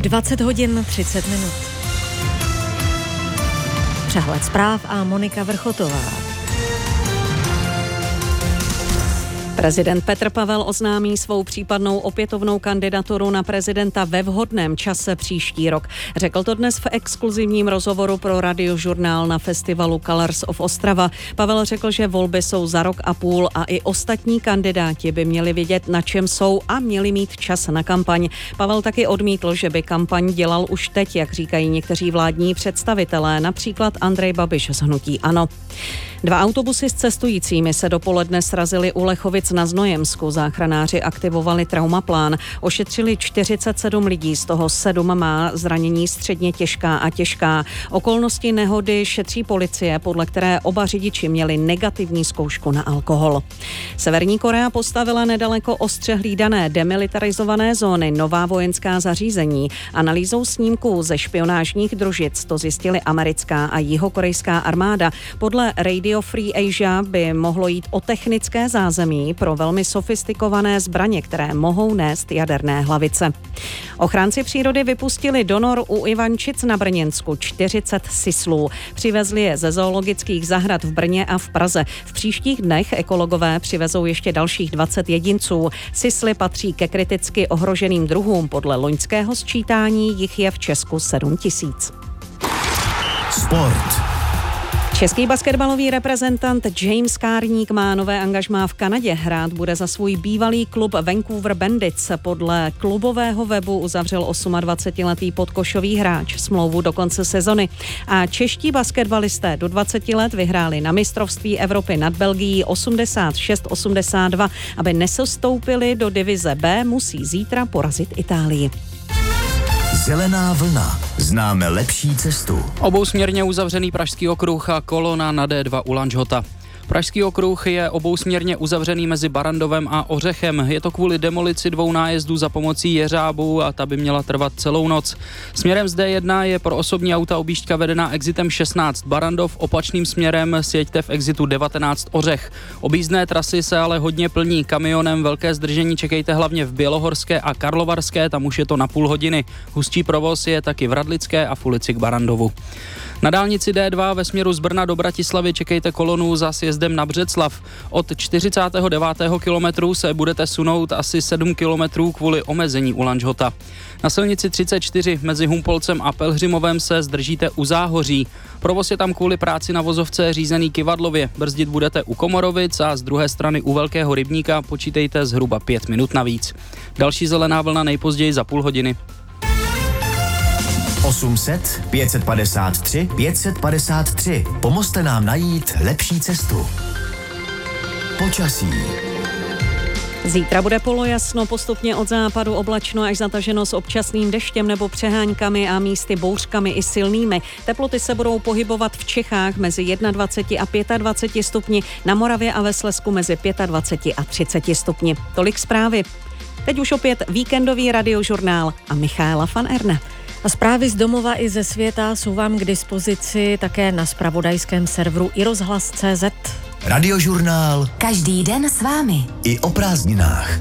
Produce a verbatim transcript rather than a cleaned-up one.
dvacet hodin třicet minut. Přehled zpráv a Monika Vrchotová. Prezident Petr Pavel oznámí svou případnou opětovnou kandidaturu na prezidenta ve vhodném čase příští rok. Řekl to dnes v exkluzivním rozhovoru pro Radiožurnál na festivalu Colors of Ostrava. Pavel řekl, že volby jsou za rok a půl a i ostatní kandidáti by měli vědět, na čem jsou a měli mít čas na kampaň. Pavel taky odmítl, že by kampaň dělal už teď, jak říkají někteří vládní představitelé, například Andrej Babiš z hnutí ANO. Dva autobusy s cestujícími se dopoledne srazily u Lechovic na Znojemsku. Záchranáři aktivovali traumaplán. Ošetřili čtyřicet sedm lidí, z toho sedm má zranění středně těžká a těžká. Okolnosti nehody šetří policie, podle které oba řidiči měli negativní zkoušku na alkohol. Severní Korea postavila nedaleko ostře hlídané demilitarizované zóny nová vojenská zařízení. Analýzou snímků ze špionážních družic to zjistili americká a jihokorejská armáda. Podle Radio Free Asia by mohlo jít o technické zázemí pro velmi sofistikované zbraně, které mohou nést jaderné hlavice. Ochránci přírody vypustili do nor u Ivančic na Brněnsku čtyřicet sislů. Přivezli je ze zoologických zahrad v Brně a v Praze. V příštích dnech ekologové přivezou ještě dalších dvacet jedinců. Sisly patří ke kriticky ohroženým druhům. Podle loňského sčítání jich je v Česku sedm tisíc. Sport. Český basketbalový reprezentant James Kárník má nové angažmá v Kanadě. Hrát bude za svůj bývalý klub Vancouver Bandits. Podle klubového webu uzavřel dvacetiosmiletý podkošový hráč smlouvu do konce sezony. A čeští basketbalisté do dvaceti let vyhráli na mistrovství Evropy nad Belgií osmdesát šest osmdesát dva. Aby nesestoupili do divize B, musí zítra porazit Itálii. Zelená vlna. Známe lepší cestu. Obousměrně uzavřený Pražský okruh a kolona na D dva u Lanžhota. Pražský okruh je obousměrně uzavřený mezi Barandovem a Ořechem. Je to kvůli demolici dvou nájezdů za pomocí jeřábů a ta by měla trvat celou noc. Směrem z D jedna je pro osobní auta objížďka vedená exitem šestnáct Barandov, opačným směrem sjeďte v exitu devatenáct Ořech. Objízdné trasy se ale hodně plní kamionem, velké zdržení čekejte hlavně v Bělohorské a Karlovarské, tam už je to na půl hodiny. Hustší provoz je taky v Radlické a v ulici k Barandovu. Na dálnici D dva ve směru z Brna do Bratislavy čekejte kolonu za sjezdem na Břeclav. Od čtyřicátého devátého kilometru se budete sunout asi sedm kilometrů kvůli omezení u Lanžhota. Na silnici třicet čtyři mezi Humpolcem a Pelhřimovem se zdržíte u Záhoří. Provoz je tam kvůli práci na vozovce řízený Kyvadlově. Brzdit budete u Komorovic a z druhé strany u Velkého Rybníka počítejte zhruba pět minut navíc. Další zelená vlna nejpozději za půl hodiny. osm set pět set padesát tři pět set padesát tři. Pomozte nám najít lepší cestu. Počasí. Zítra bude polojasno, postupně od západu oblačno až zataženo s občasným deštěm nebo přeháňkami a místy bouřkami i silnými. Teploty se budou pohybovat v Čechách mezi dvaceti jedna a dvaceti pěti stupni, na Moravě a ve Slezsku mezi dvaceti pěti a třiceti stupni. Tolik zprávy. Teď už opět víkendový Radiožurnál a Michaela van Erne. A zprávy z domova i ze světa jsou vám k dispozici také na zpravodajském serveru i rozhlas tečka cé zet. Radiožurnál. Každý den s vámi. I o prázdninách.